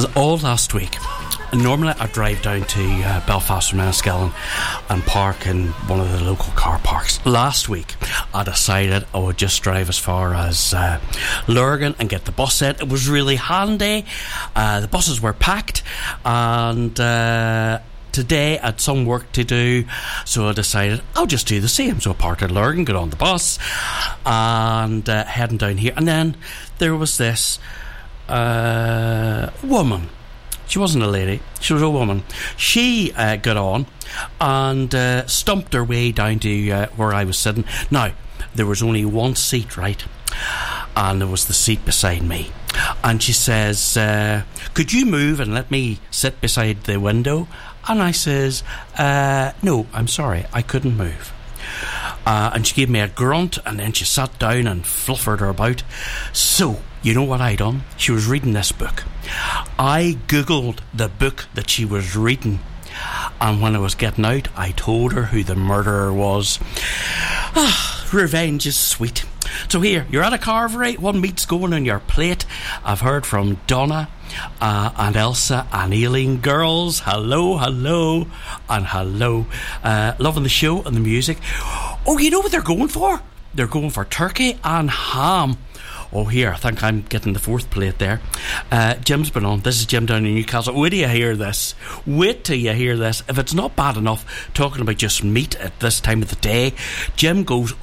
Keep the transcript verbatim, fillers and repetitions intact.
all last week. Normally I drive down to uh, Belfast from Enniskillen and park in one of the local car parks. Last week I decided I would just drive as far as uh, Lurgan and get the bus in. It was really handy. Uh, the buses were packed, and uh, today I had some work to do, so I decided I'll just do the same. So I parked at Lurgan, got on the bus, and uh, heading down here. And then there was this uh, woman. She wasn't a lady, she was a woman. She uh, got on and uh, stumped her way down to uh, where I was sitting. Now, there was only one seat, right? And there was the seat beside me. And she says, uh, could you move and let me sit beside the window? And I says, uh, no, I'm sorry, I couldn't move. Uh, and she gave me a grunt, and then she sat down and fluffered her about. So, you know what I done? She was reading this book. I googled the book that she was reading, and when I was getting out, I told her who the murderer was. Ah, revenge is sweet. So here, you're at a carvery, one meat's going on your plate. I've heard from Donna uh, and Elsa and Aileen. Girls, hello, hello, and hello. Uh, loving the show and the music. Oh, you know what they're going for? They're going for turkey and ham. Oh, here, I think I'm getting the fourth plate there. Uh, Jim's been on. This is Jim down in Newcastle. Wait till you hear this. Wait till you hear this. If it's not bad enough talking about just meat at this time of the day, Jim goes